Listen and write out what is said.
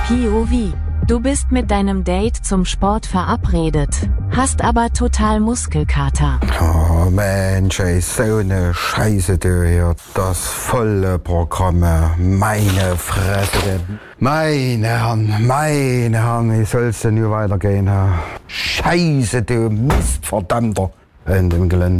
POV. Du bist mit deinem Date zum Sport verabredet, hast aber total Muskelkater. Oh Mensch, ey, so eine Scheiße, du hier. Das volle Programm, meine Fresse. Meine Herren, wie soll's denn hier weitergehen? Scheiße, du Mistverdammter. In dem Gelände.